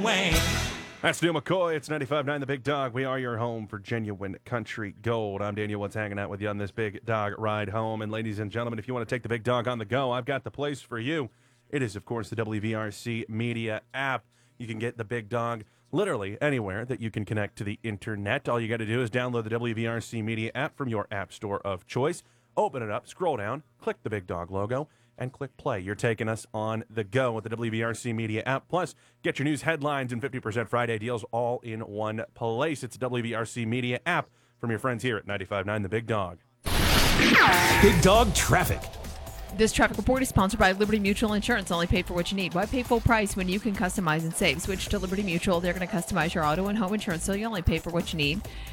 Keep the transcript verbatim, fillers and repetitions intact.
Wayne. That's Neil McCoy. It's ninety-five point nine The Big Dog. We are your home for genuine country gold. I'm Daniel Woods hanging out with you on this Big Dog ride home. And ladies and gentlemen, if you want to take the Big Dog on the go, I've got the place for you. It is, of course, the W V R C Media app. You can get the Big Dog literally anywhere that you can connect to the internet. All you got to do is download the W V R C Media app from your app store of choice. Open it up, scroll down, click the Big Dog logo, and click play. You're taking us on the go with the W V R C Media app. Plus, get your news, headlines, and fifty percent Friday deals all in one place. It's the W V R C Media app from your friends here at ninety-five point nine The Big Dog. Big Dog Traffic. This traffic report is sponsored by Liberty Mutual Insurance. Only pay for what you need. Why pay full price when you can customize and save? Switch to Liberty Mutual. They're going to customize your auto and home insurance, so you only pay for what you need.